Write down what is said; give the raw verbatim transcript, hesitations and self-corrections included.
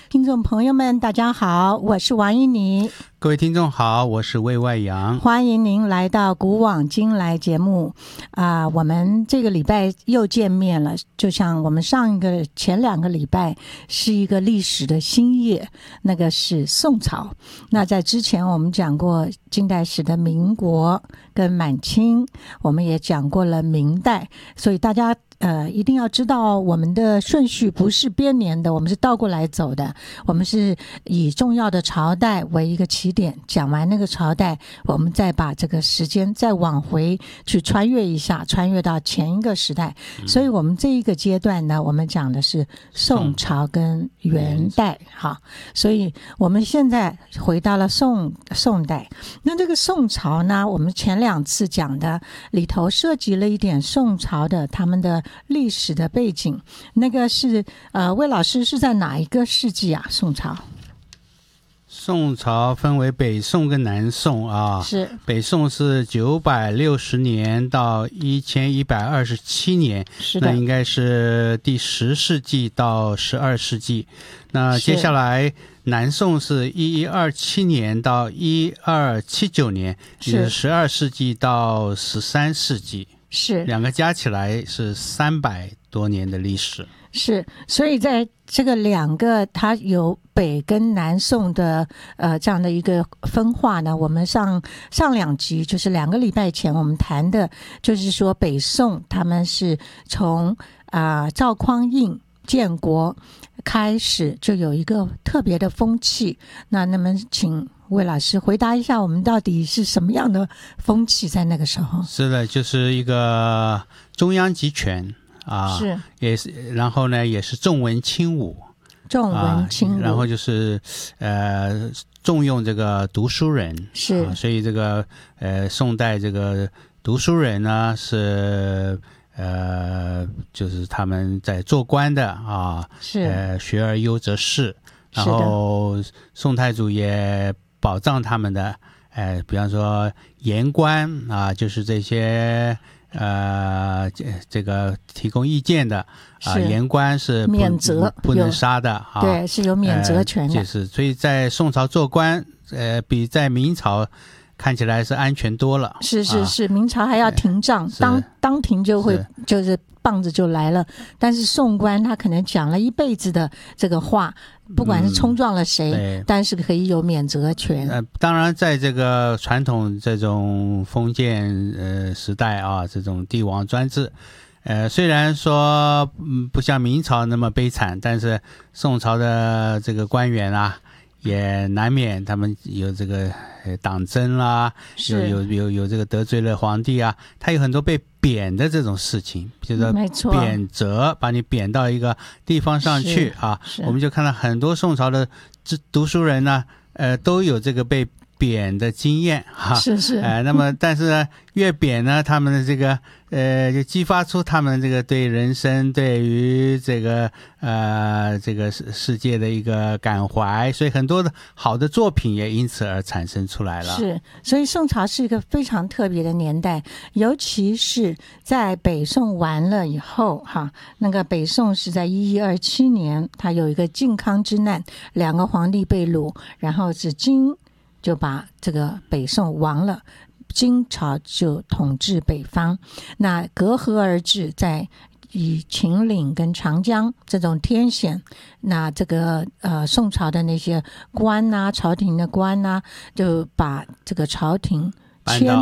听众朋友们大家好，我是王依妮。 各位听众好，我是魏外阳， 欢迎您来到古往今来节目啊、呃！我们这个礼拜又见面了，就像我们上一个前两个礼拜是一个历史的新页，那个是宋朝。那在之前我们讲过近代史的民国跟满清，我们也讲过了明代，所以大家呃，一定要知道我们的顺序不是编年的，我们是倒过来走的。我们是以重要的朝代为一个起点，讲完那个朝代，我们再把这个时间再往回去穿越一下，穿越到前一个时代。所以我们这一个阶段呢，我们讲的是宋朝跟元代。好，所以我们现在回到了宋宋代。那这个宋朝呢，我们前两次讲的里头涉及了一点宋朝的他们的历史的背景。那个是呃，魏老师是在哪一个世纪啊？宋朝？ 宋朝分为北宋跟南宋啊。 是。 北宋是九百六十年到一千一百二十七年， 是的， 那应该是第十世纪到十二世纪。那接下来南宋是一一二七年到一二七九年，是十二世纪到十三世纪。 是， 两个加起来是三百多年的历史。 是，所以在这个两个它有北跟南宋的呃这样的一个分化呢，我们上上两集就是两个礼拜前我们谈的就是说北宋他们是从啊、呃、赵匡胤建国开始就有一个特别的风气。那那么请魏老师回答一下，我们到底是什么样的风气在那个时候？ 是的，就是一个中央集权啊， 是， 也是，然后呢，也是重文轻武， 重文轻武， 啊、然后就是呃重用这个读书人， 是、 啊，所以这个呃宋代这个读书人呢是呃就是他们在做官的啊， 是呃学而优则仕，然后宋太祖也保障他们的，呃，比方说言官啊，就是这些呃这这个提供意见的啊，言官是不免责不能杀的啊， 对，是有免责权的。 呃、就是所以在宋朝做官，呃，比在明朝看起来是安全多了。 是是是，啊、明朝还要停杖，当当庭就会就是棒子就来了。但是宋官他可能讲了一辈子的这个话，不管是冲撞了谁，嗯、但是可以有免责权。 呃，当然，在这个传统这种封建呃时代啊，这种帝王专制，呃，虽然说嗯不像明朝那么悲惨，但是宋朝的这个官员啊，也难免他们有这个党争啦，有有有有这个得罪了皇帝啊，他有很多被贬的这种事情，就是贬谪，把你贬到一个地方上去啊。我们就看到很多宋朝的读书人呢，呃，都有这个被贬的经验哈。 是是。 呃，那么但是呢，越贬呢，他们的这个呃，就激发出他们这个对人生、对于这个呃这个世界的一个感怀，所以很多的好的作品也因此而产生出来了。 是，所以宋朝是一个非常特别的年代，尤其是在北宋完了以后哈，那个北宋是在一一二七年，它有一个靖康之难，两个皇帝被掳，然后是金就把这个北宋亡了。金朝就统治北方，那隔河而治，在以秦岭跟长江这种天险，那这个呃宋朝的那些官啊，朝廷的官啊，就把这个朝廷迁